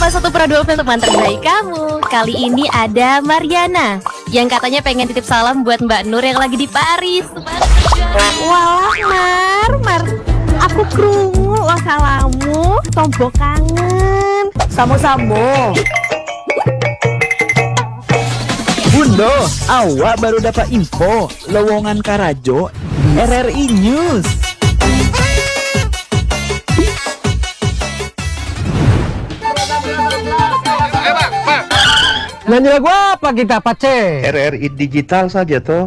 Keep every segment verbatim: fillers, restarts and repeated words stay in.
seratus satu koma dua untuk mantan baik kamu. Kali ini ada Mariana yang katanya pengen titip salam buat Mbak Nur yang lagi di Paris. Walah Mar, Mar, aku krungu lo salamu, tombo kangen. Samo-samo. Bundo, awak baru dapat info lowongan Karajo di R R I News. Nyanyi lagu apa kita Pace? R R I digital saja toh.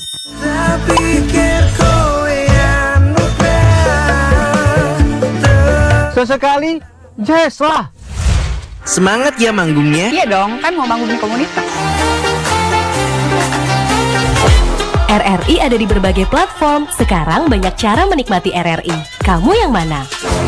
Sesekali jazz lah. Semangat ya manggungnya. Iya dong, kan mau manggung di komunitas. R R I ada di berbagai platform. Sekarang banyak cara menikmati R R I. Kamu yang mana?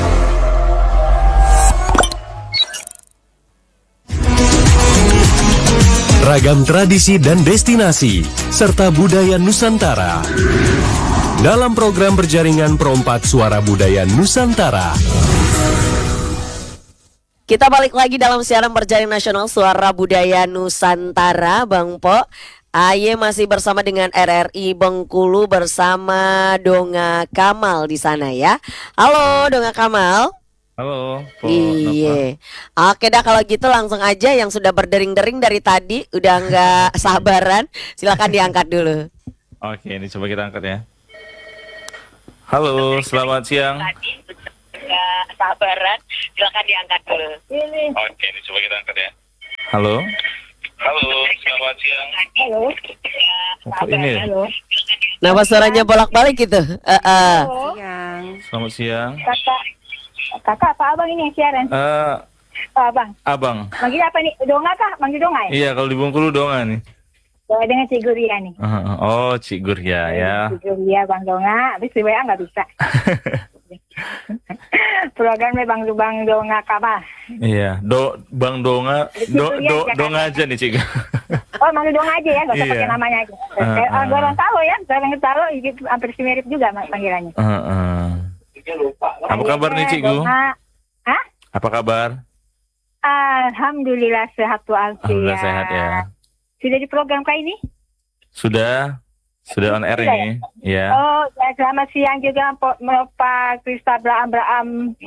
Ragam tradisi dan destinasi, serta budaya Nusantara. Dalam program berjaringan Perompak Suara Budaya Nusantara. Kita balik lagi dalam siaran berjaringan nasional Suara Budaya Nusantara, Bang Po. Aye masih bersama dengan R R I Bengkulu bersama Donga Kamal di sana ya. Halo Donga Kamal. Halo. Po, Iya. Oke dah kalau gitu langsung aja yang sudah berdering-dering dari tadi udah nggak sabaran, silakan diangkat dulu. Oke, ini coba kita angkat ya. Halo, selamat siang. Nggak sabaran, silakan diangkat dulu. Ini. Oke, ini coba kita angkat ya. Halo. Halo, selamat siang. Halo. Oh, kok ini ya? Nama suaranya bolak-balik gitu. Uh, uh. Selamat siang. Kakak, kakak apa abang ini yang siaran? Eh, Oh, abang, abang. manggil apa nih? Donga kah? Manggil Donga ya? Iya, kalau di Bengkulu Donga nih. Donga dengan Cik Guria nih. Uh, oh, Cik Guria ya. Cik Guria, Bang Donga. Habis di W A nggak bisa. Programnya Bang Bang Donga Kamal. Iya, do Bang Donga, do do Donga aja nih Cik. Oh, manggil Donga aja ya, nggak usah Iya. pakai namanya aja. Uh, Kayak uh. orang orang tahu ya, orang tahu hampir mirip juga panggilannya. Uh, uh. Apa kabar nih Cikgu? Donga. Hah? Apa kabar? Alhamdulillah sehat walafiat. Alhamdulillah sehat ya. Sudah di program kali ini? Sudah, sudah on air Sudah ini, ya. Oh, ya, selamat siang juga Pak Krista Abraham Abraham.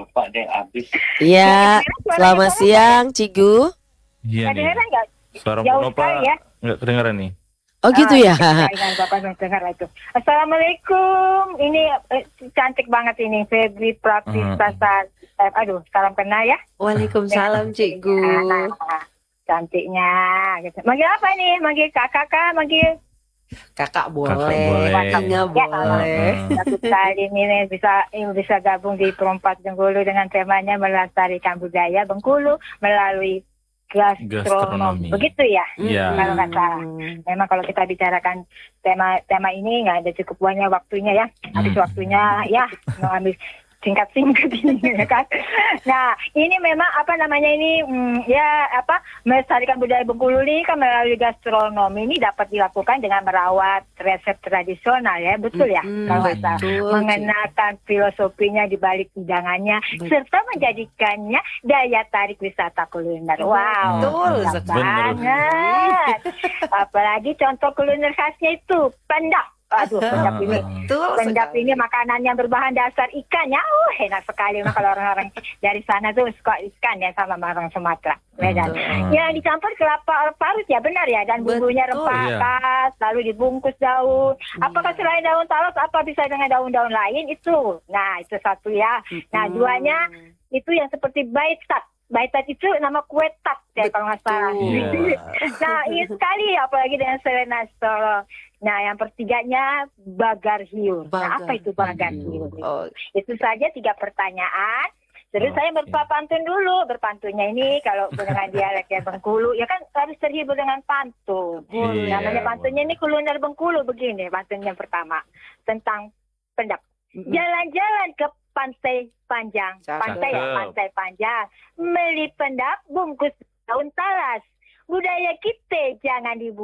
Iya, selamat siang Cigu. Iya Nggak nih. dengeran nggak? Suara Jauh Nopa sekali ya. nggak kedengaran nih. Oh gitu ya. Ah, ingat Bapak belum dengar itu. Assalamualaikum. Ini eh, cantik banget ini Febri Praktisa. Uh-huh. Eh, aduh, salam kenal ya. Waalaikumsalam Cikgu. Nah, cantiknya gitu. Manggil apa nih? Manggil kakak kah? Manggil Kakak boleh. Kakak boleh. Nggak Ya, boleh. satu kali ini bisa ini bisa gabung di Perompak Bengkulu dengan temanya melestarikan budaya Bengkulu melalui gastronomi. Gastronomi. Begitu ya? Iya. Kalau nggak salah. Memang kalau kita bicarakan tema tema ini nggak ada cukup banyak waktunya ya. Habis Hmm. waktunya ya mau habis singkat-singkat ini ya kan. Nah ini memang apa namanya ini hmm, ya apa melestarikan budaya Bengkulu ini kan melalui gastronomi ini dapat dilakukan dengan merawat resep tradisional ya, betul ya? Hmm, Kalau nggak salah. betul. Mengenalkan filosofinya di balik hidangannya serta menjadikannya daya tarik wisata kuliner. Wow, Betul mantap sekali. banget. Apalagi contoh kuliner khasnya itu pendap. Aduh, pendap ini. Betul Pendap sekali. ini makanan yang berbahan dasar ikannya, oh enak sekali. Nah, kalau orang-orang dari sana tuh suka ikan ya sama orang Sumatera, Medan. Hmm. Ya dicampur kelapa parut ya benar ya, dan bumbunya Betul, rempah iya. khas, lalu dibungkus daun. Apakah selain daun talas, apa bisa dengan daun-daun lain itu? Nah itu satu ya. Nah duanya itu yang seperti baitat. Baitat itu nama kue tat ya kalau nggak salah. Iya. Nah ini sekali apalagi dengan Selena Solo. Nah yang pertiganya bagar hiu. Nah apa itu bagar hiu? Oh, Itu saja tiga pertanyaan. Terus Oke. saya berpantun dulu. Berpantunnya ini kalau dengan dialeknya Bengkulu, ya kan harus terhibur dengan pantun. Iya, Namanya pantunnya ini kuliner Bengkulu begini. Pantunnya pertama tentang pendap. Jalan-jalan ke pantai panjang. Pantai ya, Cakep. pantai panjang. Beli pendap bungkus daun talas. Budaya kita jangan dibuang.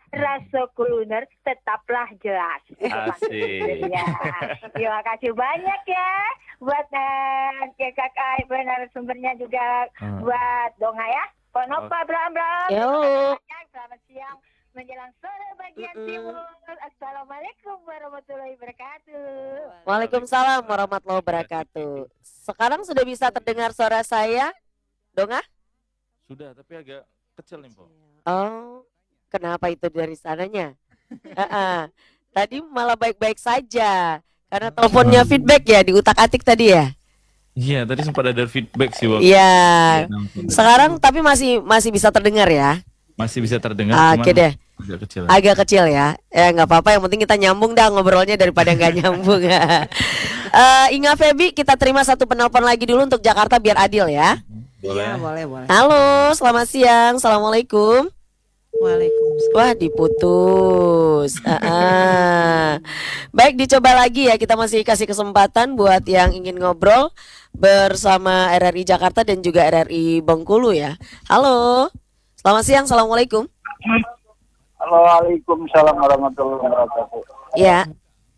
rasa kuliner tetaplah jelas. Asik. Ya, terima kasih banyak ya buat uh, kakak benar sumbernya juga Hmm. buat Donga ya. Konopa Bram Bram. Yo. Selamat siang menjelang sore bagian Mm-mm. timur. Assalamualaikum warahmatullahi wabarakatuh. Waalaikumsalam warahmatullahi wabarakatuh. Sekarang sudah bisa terdengar suara saya, Donga? Sudah, tapi agak kecil nih, Po. Oh, kenapa itu dari sananya? Heeh. Tadi malah baik-baik saja. Karena teleponnya feedback ya, diutak-atik tadi ya. Iya, tadi sempat ada feedback sih waktu. Iya. Sekarang tapi masih masih bisa terdengar ya. Masih bisa terdengar, Oke cuman deh. agak kecil. Agak kecil ya. Ya nggak apa-apa, yang penting kita nyambung dah ngobrolnya daripada nggak nyambung. Eh, Inga Febi, kita terima satu penelpon lagi dulu untuk Jakarta biar adil ya. Boleh. boleh, boleh. Halo, selamat siang. Assalamualaikum. Waalaikumsalam. Wah, diputus. Ah, ah. Baik, dicoba lagi ya. Kita masih kasih kesempatan buat yang ingin ngobrol bersama R R I Jakarta dan juga R R I Bengkulu ya. Halo. Selamat siang. Assalamualaikum. Halo, Waalaikumsalam warahmatullahi wabarakatuh. Ya.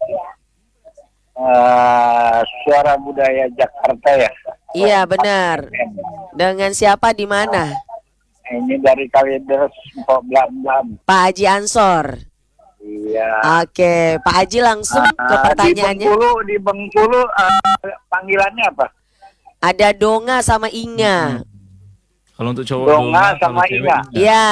Eh, suara budaya Jakarta ya. Iya, benar. Dengan siapa di mana? Ini dari Kalideres Mpok Blam-Blam. Pak Haji Ansor. Iya. Oke, Pak Haji langsung ke Ah, pertanyaannya. Di Bengkulu, di Bengkulu eh, panggilannya apa? Ada Donga sama Inga. Kalau untuk cowok Donga Donga, sama kalau cewek Inga. Iya,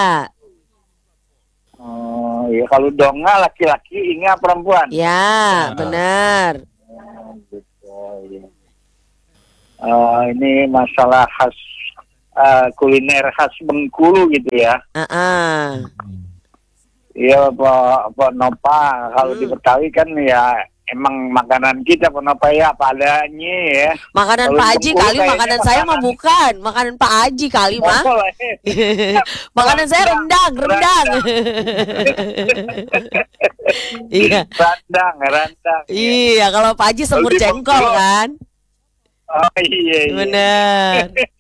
Oh, iya kalau Donga laki-laki, Inga perempuan. ya, benar. Gitu, iya. Eh, ini masalah khas eh, kuliner khas Bengkulu gitu ya. Ah, ah. Iya Pak Pak Nopa, kalau Hmm. di Betawi kan ya emang makanan kita Pak Nopa ya apa adanya ya. Makanan Kalau Pak di Haji Bengkulu kali, kayaknya makanan saya mah makanan- bukan. Makanan Pak Haji kali mah. Oh, eh. Makanan saya rendang, rendang. Iya. Randang, randang. Iya, kalau Pak Haji semur Kalau di jengkol Bengkulu- kan. Oh iya, iya. Bener.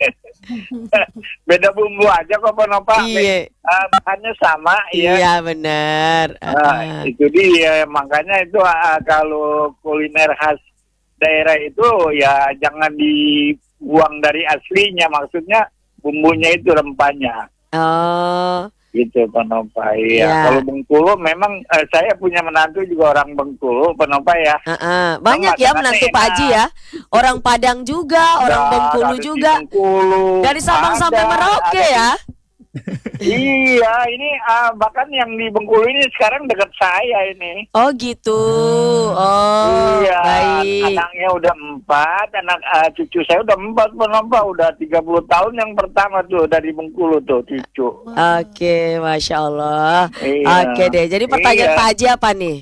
Beda bumbu aja kok Pak Nopa. Iya. Ah, bahannya sama ya. Iya, bener. Nah, Ah. itu dia makanya itu ah, kalau kuliner khas daerah itu ya jangan dibuang dari aslinya, maksudnya bumbunya itu rempahnya Oh, gitu Pak Nopa. Iya. Ya. Kalau Bengkulu memang eh, saya punya menantu juga orang Bengkulu Pak Nopa ya. ah, ah. Banyak ya Makanannya menantu Pak enak. Haji ya. Orang Padang juga, orang Ada- Bengkulu ada di juga. Bengkulu. Dari Sabang sampai Ada- Merauke ada di- ya. Iya, ini ah, bahkan yang di Bengkulu ini sekarang dekat saya ini. Oh gitu. Oh, Iya, baik. anaknya udah empat, anak ah, cucu saya udah empat, penampak udah tiga puluh tahun yang pertama tuh dari Bengkulu tuh cucu. Oke, Masya Allah. Iya. Oke deh, jadi pertanyaan Iya. Pak Haji apa nih?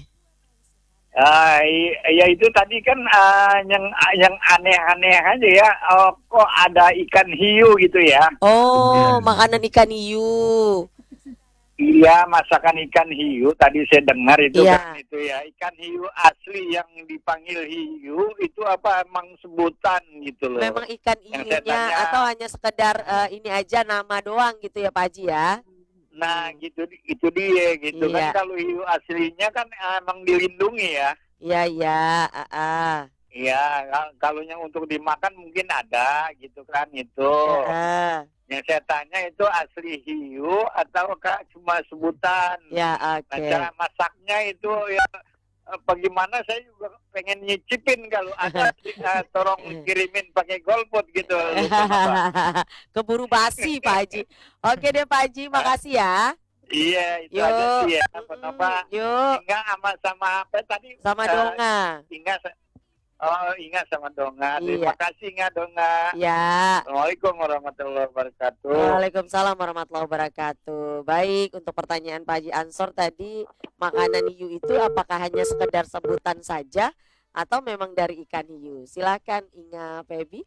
Ah, i- ya itu tadi kan ah, yang yang aneh-aneh aja ya. Oh, kok ada ikan hiu gitu ya? Oh, makanan ikan hiu. Iya, masakan ikan hiu. Tadi saya dengar itu Iya. kan itu ya ikan hiu asli yang dipanggil hiu itu apa emang sebutan gitu loh. Memang ikan Yang saya hiunya tanya- atau hanya sekedar eh, ini aja nama doang gitu ya Pak Haji ya? Nah, gitu itu dia gitu Iya. kan kalau hiu aslinya kan emang dilindungi ya. Iya, iya. ah, ah. Iya, kal- kalau yang untuk dimakan mungkin ada gitu kan itu. Ah, Yang saya tanya itu asli hiu atau cuma sebutan? ya, Nah, oke. cara masaknya itu ya eh, bagaimana saya juga pengen nyicipin kalau ada eh, tolong kirimin pakai golput gitu. Lupa, Pak. Keburu basi Pak Haji. Oke deh Pak Haji, makasih ya. Iya, itu Yuk. aja sih ya. Mm-mm, Kenapa? Yuk, Ingat sama sama apa tadi? sama Eh, Donga. Ingat sa- Oh, ingat sama Donga. Iya. Terima kasih ingat Donga. Ya. Assalamualaikum warahmatullahi wabarakatuh. Waalaikumsalam warahmatullahi wabarakatuh. Baik, untuk pertanyaan Pak Haji Ansor tadi, makanan hiu itu apakah hanya sekedar sebutan saja atau memang dari ikan hiu? Silakan Inga Febi.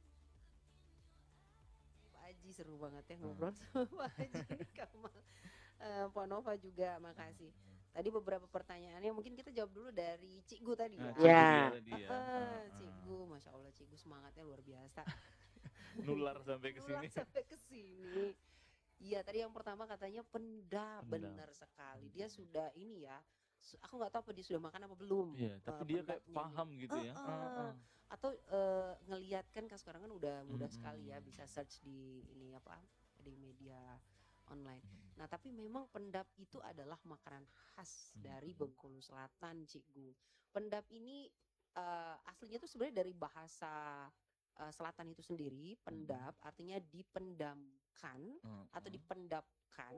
Pak Haji seru banget ya ngobrol sama Pak Haji Kamal. Eh, Pak Nova juga makasih. Tadi beberapa pertanyaannya mungkin kita jawab dulu dari Cikgu tadi ya. Nah, Ya. Cikgu tadi ya. Ah, Cikgu, Masya Allah Cikgu semangatnya luar biasa. Nular sampai ke Nular sini. sampai ke sini. Iya, tadi yang pertama katanya pendap, Pendap. benar sekali. Dia sudah ini ya. su- Aku nggak tahu apa dia sudah makan apa belum. Iya, tapi eh, dia kayak pendapnya ini. paham gitu ya. Eh, Heeh. eh. Atau eh, ngelihat kan kan sekarang kan udah mudah Mm-mm. sekali ya bisa search di ini apa di media online. Mm. Nah, tapi memang pendap itu adalah makanan khas Mm. dari Bengkulu Selatan, Cikgu. Pendap ini eh, aslinya tuh sebenarnya dari bahasa eh, selatan itu sendiri. Pendap artinya dipendamkan atau Heeh. dipendapkan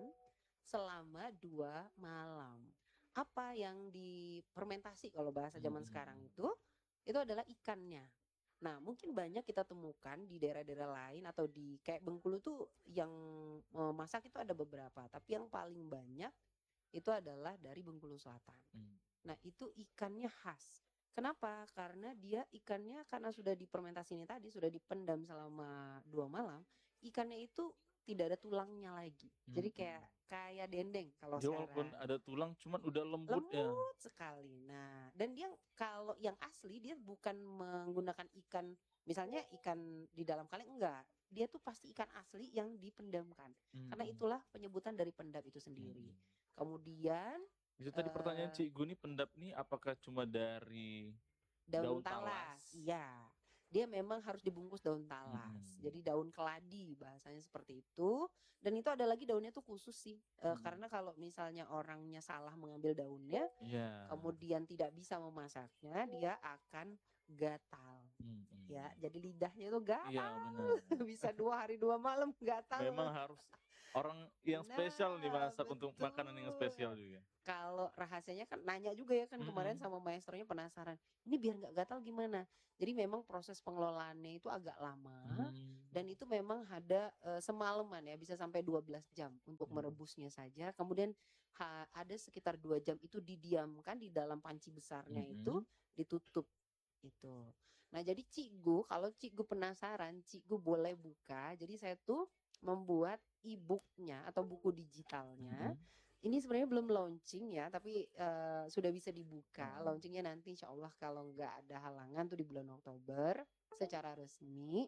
selama dua malam. Apa yang difermentasi kalau bahasa zaman Mm-mm. sekarang itu itu adalah ikannya. Nah, mungkin banyak kita temukan di daerah-daerah lain atau di kayak Bengkulu tuh yang eh, masak itu ada beberapa, tapi yang paling banyak itu adalah dari Bengkulu Selatan. Mm. Nah, itu ikannya khas. Kenapa? Karena dia ikannya karena sudah difermentasi ini tadi, sudah dipendam selama dua malam, ikannya itu tidak ada tulangnya lagi. Jadi Mm-mm. kayak kayak dendeng kalau Dia walaupun sekarang. ada tulang cuman udah lembut, ya. Lembut sekali. Nah, dan dia kalau yang asli dia bukan menggunakan ikan, misalnya ikan di dalam kaleng, enggak. Dia tuh pasti ikan asli yang dipendamkan. Karena Mm-mm. itulah penyebutan dari pendap itu sendiri. Mm-mm. Kemudian Itu tadi pertanyaan eh, Cikgu nih, pendap nih apakah cuma dari daun daun talas. talas? Iya. Dia memang harus dibungkus daun talas. Mm-mm. Jadi daun keladi bahasanya seperti itu. Dan itu ada lagi daunnya tuh khusus sih. Eh, Mm. Karena kalau misalnya orangnya salah mengambil daunnya, Iya. kemudian tidak bisa memasaknya, dia akan gatal. Mm-mm. Ya, jadi lidahnya itu gatal. Iya, benar. Bisa dua hari dua malam gatal. Memang harus orang yang spesial nih Nah, masak untuk makanan yang spesial juga. Kalau rahasianya kan nanya juga ya kan kemarin Mm-mm. sama maestronya penasaran. Ini biar nggak gatal gimana? Jadi memang proses pengelolaannya itu agak lama Mm. dan itu memang ada eh, semalaman ya, bisa sampai dua belas jam untuk Mm. merebusnya saja. Kemudian ha- ada sekitar dua jam itu didiamkan di dalam panci besarnya itu, Mm-mm. ditutup itu. Nah, jadi Cikgu, kalau Cikgu penasaran, Cikgu boleh buka. Jadi saya tuh membuat e-booknya atau buku digitalnya. Mm-mm. Ini sebenarnya belum launching ya, tapi eh, sudah bisa dibuka. Oh. Launchingnya nanti insya Allah kalau nggak ada halangan tuh di bulan Oktober secara resmi.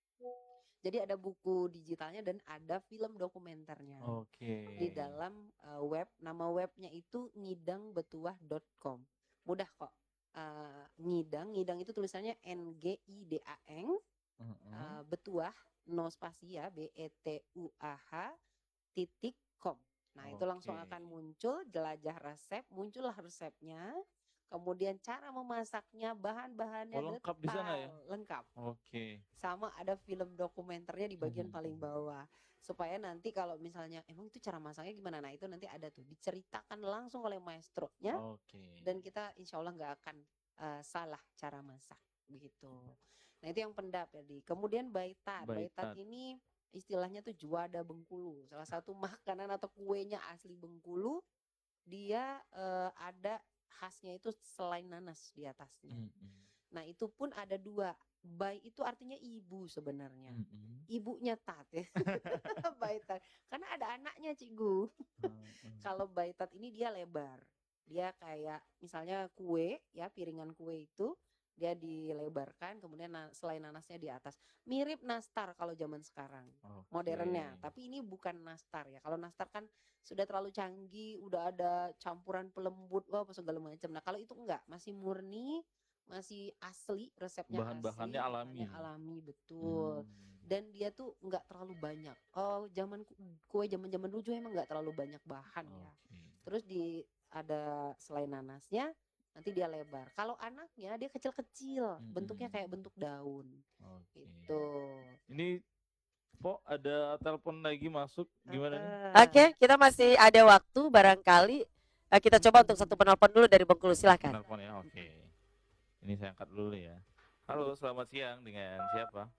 Jadi ada buku digitalnya dan ada film dokumenternya Oke. di dalam eh, web. Nama webnya itu ngidang betuah dot com. Mudah kok. Eh, ngidang, ngidang itu tulisannya N G I D A N, Mm-mm. eh, betuah, no spasi ya, B E T U A H titik com. Nah, itu langsung Oke. akan muncul jelajah resep, muncullah resepnya. Kemudian cara memasaknya, bahan-bahannya Oh, lengkap di sana ya? detail, lengkap. Oke. Sama ada film dokumenternya di bagian Mhm. paling bawah. Supaya nanti kalau misalnya emang itu cara masaknya gimana? Nah, itu nanti ada tuh diceritakan langsung oleh maestronya Oke. dan kita insya Allah nggak akan eh, salah cara masak begitu. Nah, itu yang pendap jadi. Kemudian baitat. Baitat Baitat. ini istilahnya tuh juada Bengkulu. Salah satu makanan atau kuenya asli Bengkulu. Dia eh, ada khasnya itu selain nanas di atasnya. Mm-mm. Nah, itu pun ada dua. Bai itu artinya ibu sebenarnya. Mm-mm. Ibunya tat ya. Baitat. Karena ada anaknya, Cikgu. Mm-mm. Kalau baitat ini dia lebar. Dia kayak misalnya kue ya, piringan kue itu dia dilebarkan, kemudian na- selain nanasnya di atas. Mirip nastar kalau zaman sekarang. Oke. Modernnya. Tapi ini bukan nastar ya. Kalau nastar kan sudah terlalu canggih, udah ada campuran pelembut, wah apa segala macam. Nah, kalau itu enggak, masih murni, masih asli, resepnya Bahan-bahannya asli, alami. bahannya alami betul. Hmm. Dan dia tuh enggak terlalu banyak. Oh, zaman ku- kue zaman-zaman dulu juga emang enggak terlalu banyak bahan ya. Oke. Terus di ada selain nanasnya nanti dia lebar. Kalau anaknya dia kecil-kecil, bentuknya Mm-mm. kayak bentuk daun. Oke. Itu. Ini Pok ada telepon lagi masuk, gimana nih? Oke, kita masih ada waktu barangkali eh, kita coba untuk satu penelpon dulu dari Bengkulu, silakan. Telepon ya, oke. Ini saya angkat dulu ya. Halo, selamat siang, dengan siapa?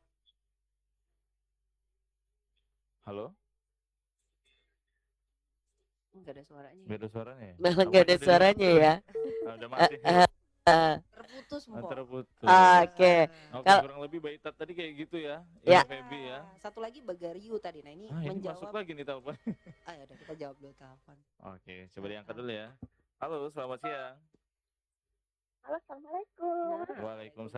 Halo? Enggak ada suaranya. Nggak ada suaranya ya? Malah nggak ada Apanya tadi? suaranya ya. Ah, udah mati. Eh, eh, Terputus, Ah, Mpok. terputus. Oke. Oke, Kalau- kurang lebih baitat tadi kayak gitu ya. Ya. Ibu Febi ya. Ah, satu lagi Bagariu tadi. Nah, ini Ah, ini masuk menjawab. lagi nih telepon. Ah, ya udah kita jawab dulu telepon. Oke, coba diangkat dulu ya. Halo, selamat siang. Halo, assalamualaikum. Nah,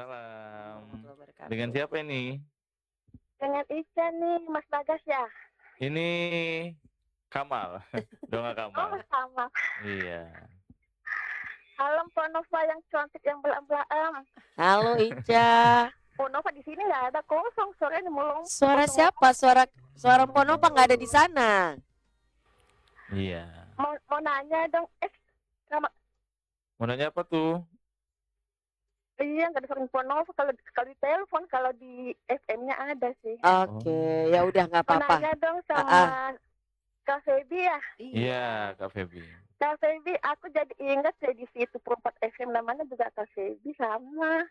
Waalaikumsalam. warahmatullahi wabarakatuh. Dengan siapa ini? Dengan Ica nih, Mas Bagas ya. Ini Kamal, Donga Oh, Kamal. sama. Iya. Halo, Mbak Nova yang cantik yang belam-belam. Halo Ica. Mbak Nova di sini nggak ada kosong, suaranya mulung. Suara siapa? Suara suara Pono apa nggak ada di sana? Iya. Mau, mau nanya dong, eh, sama Mau nanya apa tuh? iya nggak ada Mbak Nova kalau kalau di telepon, kalau di F M-nya ada sih. Oke, ya udah nggak Mau apa-apa. nanya dong sama Ah, ah. Kak Febi ya. Iya, Kak Febi. Kak Febi, aku jadi ingat ya di situ Perempat F M namanya juga Kak Febi sama.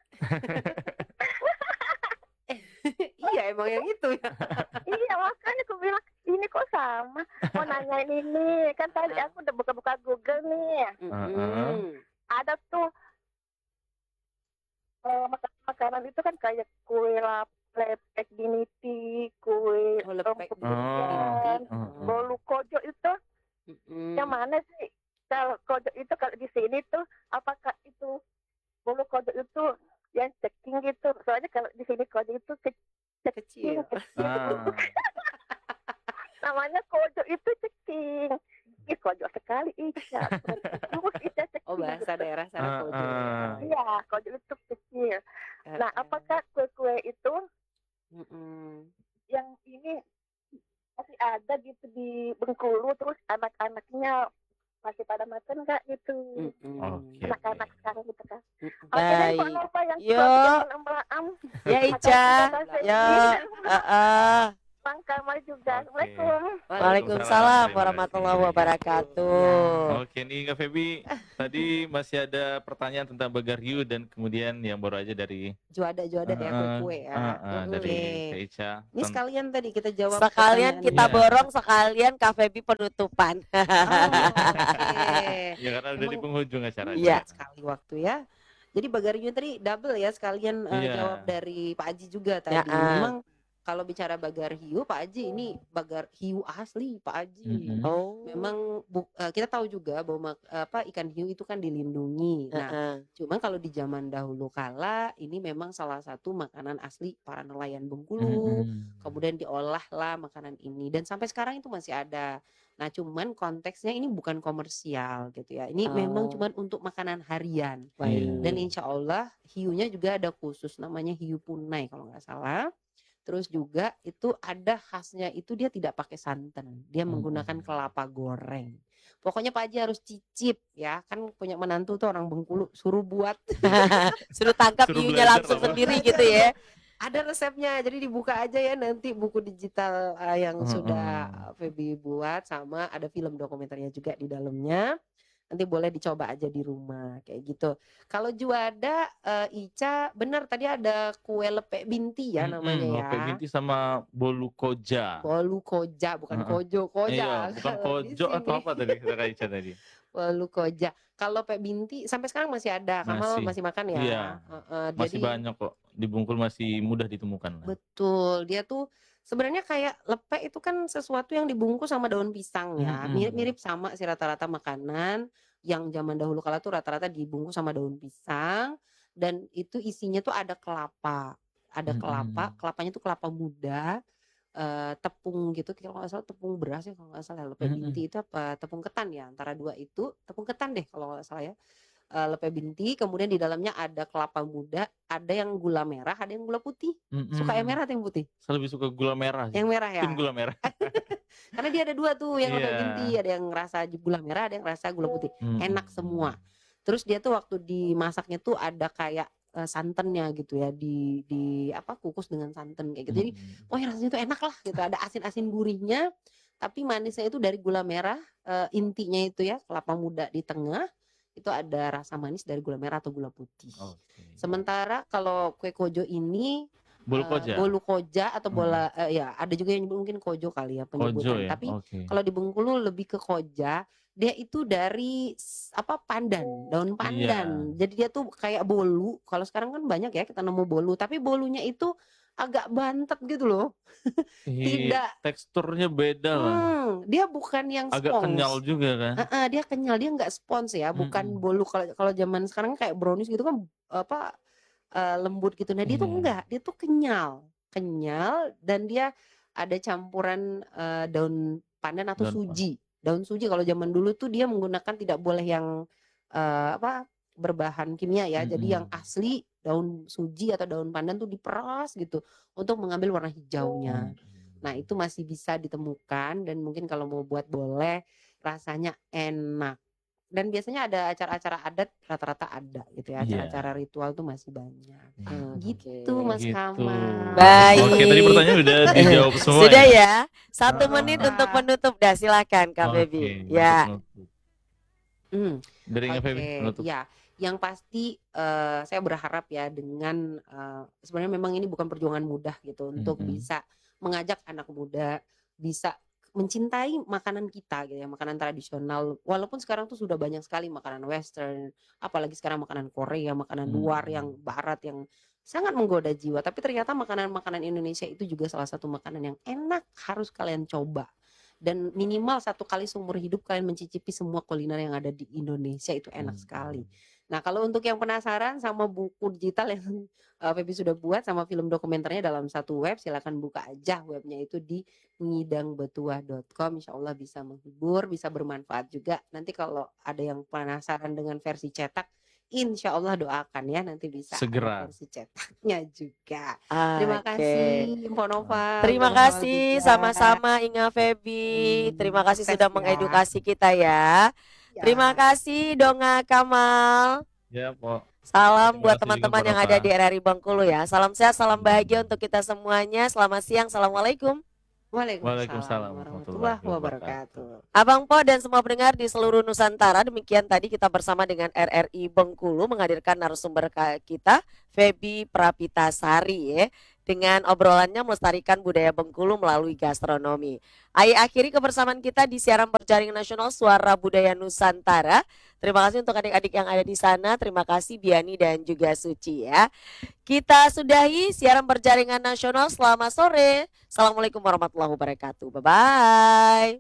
Iya emang yang itu ya. Iya makanya aku bilang ini kok sama. Mau nanyain ini kan tadi aku udah buka-buka Google nih. Heeh. Ada tuh eh, mak- makanan itu kan kayak kue lap, lepek diniti, kue Oh, lepek rempuk Oh, ikan, heeh. bolu kojo itu Mm-mm. yang mana sih? Kalau kojo itu kalau di sini tuh apakah itu bolu kojo itu yang ceking gitu? Soalnya kalau di sini kojo itu ke- Kecil. kecil. Ah. Namanya kojo itu ceking. Ih, kojo sekali Ica. Terus Ica ceking. Oh bahasa daerah sana Ah, kojo. ah. Iya, kojo itu kecil. Eh, Nah, eh. apakah kue-kue itu Mm-mm. yang ini masih ada gitu di Bengkulu, terus anak-anaknya masih pada makan nggak gitu? Mm-mm. Oke. Anak-anak sekarang gitu kan. Mm-mm. Oke deh, Pak Baik. Nova yang Yo. suatu yang malam. Ya Ica. Ya. Heeh. Bang Kamal juga. Oke. Assalamualaikum. Waalaikumsalam warahmatullahi wabarakatuh. Oke nih Kak Febi, tadi masih ada pertanyaan tentang Bagaryu dan kemudian yang baru aja dari Juada-juada ya eh, kue-kue ya. eh, eh, dari Oke. Kak Ica. Ini Ten- sekalian tadi kita jawab Sekalian pertanyaan kita Iya. borong, sekalian Kak Febi penutupan. Oh, oke. Ya karena udah di Emang penghujung acaranya. Iya. Singkat sekali waktu ya. Jadi Bagaryu tadi double ya sekalian eh, Iya. jawab dari Pak Aji juga tadi. Ya, ah. Memang kalau bicara Bagar Hiu, Pak Aji ini Bagar Hiu asli Pak Aji. Mm-mm. Oh. Memang bu- eh, kita tahu juga bahwa mak- apa ikan hiu itu kan dilindungi. Nah, Heeh. cuman kalau di zaman dahulu kala ini memang salah satu makanan asli para nelayan Bengkulu. Mm-mm. Kemudian diolahlah makanan ini dan sampai sekarang itu masih ada. Nah, cuman konteksnya ini bukan komersial gitu ya. Ini memang Oh. cuman untuk makanan harian. Iya. Dan insya Allah hiunya juga ada khusus namanya hiu punai kalau nggak salah. Terus juga itu ada khasnya itu dia tidak pakai santan. Dia menggunakan Mm-mm. kelapa goreng. Pokoknya Pak Haji harus cicip ya. Kan punya menantu tuh orang Bengkulu suruh buat. Suruh tangkap Suruh hiunya belajar langsung apa? sendiri gitu ya. Ada resepnya. Jadi dibuka aja ya nanti buku digital uh, yang Mm-mm. sudah Feby buat sama ada film dokumenternya juga di dalamnya. Nanti boleh dicoba aja di rumah kayak gitu. Kalau Juada uh, Ica benar tadi ada kue lepek binti ya Mm-mm, namanya ya. Lepek binti sama bolu koja. Bolu koja bukan Heeh. kojo koja. Iya, bukan Kalau di kojo atau sini. apa tadi kata Kak Ica tadi? Bolu koja. Kalau Pak Binti sampai sekarang masih ada. Kamal Masih. masih makan ya. Iya. Heeh, Masih jadi banyak kok. Di Bungkul masih mudah ditemukan lah. betul. Dia tuh sebenarnya kayak lepek itu kan sesuatu yang dibungkus sama daun pisang ya. Mm-mm. Mirip-mirip sama sih rata-rata makanan yang zaman dahulu kala tuh rata-rata dibungkus sama daun pisang dan itu isinya tuh ada kelapa. Ada kelapa, Mm-mm. kelapanya tuh kelapa muda. eh, tepung gitu kalau nggak salah tepung beras ya kalau nggak salah lepek Mm-mm. binti itu apa tepung ketan ya antara dua itu tepung ketan deh kalau nggak salah ya. Eh, lepek binti kemudian di dalamnya ada kelapa muda ada yang gula merah ada yang gula putih suka yang Mm-mm. merah atau yang putih Saya lebih suka gula merah sih. yang merah ya Tim gula merah. karena dia ada dua tuh yang lepek Iya. binti ada yang rasa gula merah ada yang rasa gula putih Mm-mm. enak semua terus dia tuh waktu dimasaknya tuh ada kayak eh, santannya gitu ya di di apa kukus dengan santan kayak gitu jadi Mm-mm. oh ya rasanya tuh enak lah gitu ada asin-asin gurihnya tapi manisnya itu dari gula merah eh, intinya itu ya kelapa muda di tengah itu ada rasa manis dari gula merah atau gula putih Oke. sementara kalau kue kojo ini Bolu eh, koja. bolu koja atau Hmm. bola eh, ya ada juga yang mungkin kojo kali ya Kojo penyebutan ya. tapi Oke. kalau di Bengkulu lebih ke koja dia itu dari s- apa pandan daun pandan jadi dia tuh kayak bolu kalau sekarang kan banyak ya kita nemu bolu tapi bolunya itu agak bantet gitu loh Ih, tidak teksturnya beda lah. hmm, dia bukan yang Agak spons kenyal juga kan. Heeh, dia kenyal dia nggak spons ya bukan Mm-mm. bolu kalau kalau zaman sekarang kayak brownies gitu kan apa eh, lembut gitu nah dia tuh Iya. enggak dia tuh kenyal kenyal dan dia ada campuran eh, daun pandan atau Daun pandan. suji. Daun suji kalau zaman dulu tuh dia menggunakan tidak boleh yang eh, apa berbahan kimia ya. Jadi yang Mm-mm. asli daun suji atau daun pandan tuh diperas gitu untuk mengambil warna hijaunya. Nah, itu masih bisa ditemukan dan mungkin kalau mau buat boleh, rasanya enak. Dan biasanya ada acara-acara adat rata-rata ada gitu ya. Iya. Acara-acara ritual tuh masih banyak. Hmm, Gitu oke. Mas Gitu. Kamal. Baik. Oke, tadi pertanyaan udah dijawab semua. Sudah ya? ya. Satu Ah. menit untuk penutup. Dah silakan Kak Oke, Febi. untuk Ya. penutup. Hmm. Dari Kak Febi, Oke, penutup. ya. Yang pasti eh, saya berharap ya dengan eh, sebenarnya memang ini bukan perjuangan mudah gitu untuk Mm-mm. bisa mengajak anak muda bisa mencintai makanan kita gitu ya, makanan tradisional. Walaupun sekarang tuh sudah banyak sekali makanan western, apalagi sekarang makanan Korea, makanan luar yang barat yang sangat menggoda jiwa, tapi ternyata makanan-makanan Indonesia itu juga salah satu makanan yang enak, harus kalian coba. Dan minimal satu kali seumur hidup kalian mencicipi semua kuliner yang ada di Indonesia, itu enak sekali. Nah, kalau untuk yang penasaran sama buku digital yang uh, Febi sudah buat sama film dokumenternya dalam satu web, silakan buka aja webnya itu di ngidangbetuah dot com. Insya Allah bisa menghibur, bisa bermanfaat juga. Nanti kalau ada yang penasaran dengan versi cetak, insya Allah doakan ya nanti bisa ada Segera. versi cetaknya juga. Terima Oke. kasih Info Nova. Terima untuk Nova kasih juga. sama-sama Inga Febi. Terima kasih sukses sudah ya. mengedukasi kita ya. Ya. Terima kasih Donga Kamal. Ya, Pok. Salam Terima buat kasih juga, teman-teman Mbak yang Nova. ada di R R I Bengkulu ya. Salam sehat, salam bahagia untuk kita semuanya. Selamat siang, assalamualaikum. Waalaikumsalam warahmatullahi wabarakatuh. Abang Po dan semua pendengar di seluruh Nusantara, demikian tadi kita bersama dengan R R I Bengkulu menghadirkan narasumber ka- kita Febi Prapitasari ya, dengan obrolannya melestarikan budaya Bengkulu melalui gastronomi. Ayo akhiri kebersamaan kita di siaran berjaring nasional Suara Budaya Nusantara. Terima kasih untuk adik-adik yang ada di sana. Terima kasih Biani dan juga Suci ya. Kita sudahi siaran berjaringan nasional. Selamat sore. Assalamualaikum warahmatullahi wabarakatuh. Bye-bye.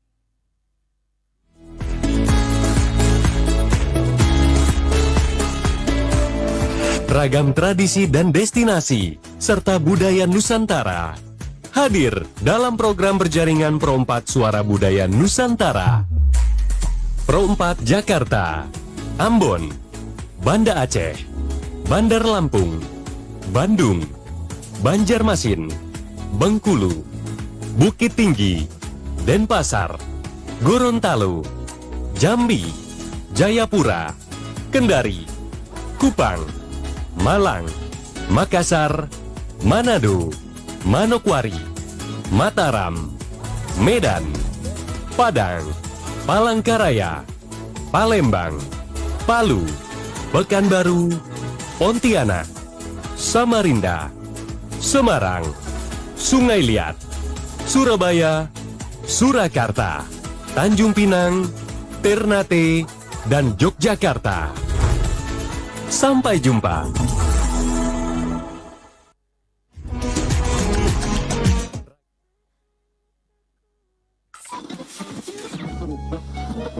Ragam tradisi dan destinasi, serta budaya Nusantara. Hadir dalam program berjaringan Pro empat Suara Budaya Nusantara. Pro empat Jakarta, Ambon, Banda Aceh, Bandar Lampung, Bandung, Banjarmasin, Bengkulu, Bukit Tinggi, Denpasar, Gorontalo, Jambi, Jayapura, Kendari, Kupang, Malang, Makassar, Manado, Manokwari, Mataram, Medan, Padang, Palangkaraya, Palembang, Palu, Pekanbaru, Pontianak, Samarinda, Semarang, Sungai Liat, Surabaya, Surakarta, Tanjung Pinang, Ternate, dan Yogyakarta. Sampai jumpa.